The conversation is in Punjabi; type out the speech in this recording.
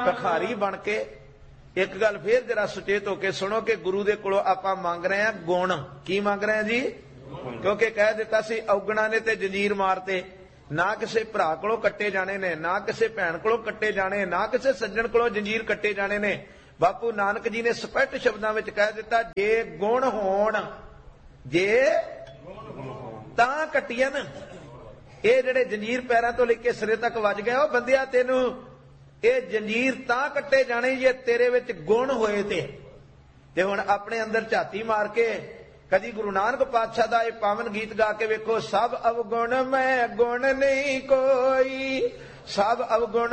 ਭਿਖਾਰੀ ਬਣ ਕੇ। ਇੱਕ ਗੱਲ ਫੇਰ ਜਰਾ ਸੁਚੇਤ ਹੋ ਕੇ ਸੁਣੋ ਕਿ ਗੁਰੂ ਦੇ ਕੋਲੋਂ ਆਪਾਂ ਮੰਗ ਰਹੇ ਹਾਂ ਗੁਣ। ਕੀ ਮੰਗ ਰਹੇ ਹਾਂ ਜੀ? ਕਿਉਂਕਿ ਕਹਿ ਦਿੱਤਾ ਸੀ ਔਗਣਾ ਨੇ ਤੇ ਜੰਜੀਰ ਮਾਰਤੇ। ਨਾ ਕਿਸੇ ਭਰਾ ਕੋਲੋਂ ਕੱਟੇ ਜਾਣੇ ਨੇ, ਨਾ ਕਿਸੇ ਭੈਣ ਕੋਲੋਂ ਕੱਟੇ ਜਾਣੇ, ਨਾ ਕਿਸੇ ਸੱਜਣ ਕੋਲੋਂ ਜੰਜੀਰ ਕੱਟੇ ਜਾਣੇ ਨੇ। ਬਾਪੂ ਨਾਨਕ ਜੀ ਨੇ ਸਪਸ਼ਟ ਸ਼ਬਦਾਂ ਵਿੱਚ ਕਹਿ ਦਿੱਤਾ, ਜੇ ਗੁਣ ਹੋਣ, ਜੇ ਤਾਂ ਕੱਟੀਆਂ। ਇਹ ਜਿਹੜੇ ਜੰਜੀਰ ਪੈਰਾਂ ਤੋਂ ਲੈ ਕੇ ਸਿਰੇ ਤੱਕ ਵੱਜ ਗਏ, ਉਹ ਬੰਦਿਆ ਤੈਨੂੰ ਇਹ ਜੰਜੀਰ ਤਾਂ ਕੱਟੇ ਜਾਣੇ ਜੇ ਤੇਰੇ ਵਿੱਚ ਗੁਣ ਹੋਏ ਤੇ ਹੁਣ ਆਪਣੇ ਅੰਦਰ ਝਾਤੀ ਮਾਰ ਕੇ ਕਦੀ ਗੁਰੂ ਨਾਨਕ ਪਾਤਸ਼ਾਹ ਦਾ ਇਹ ਪਾਵਨ ਗੀਤ ਗਾ ਕੇ ਵੇਖੋ। ਸਭ ਅਵਗੁਣ ਮੈਂ ਗੁਣ ਨਹੀਂ ਕੋਈ, ਸਭ ਅਵਗੁਣ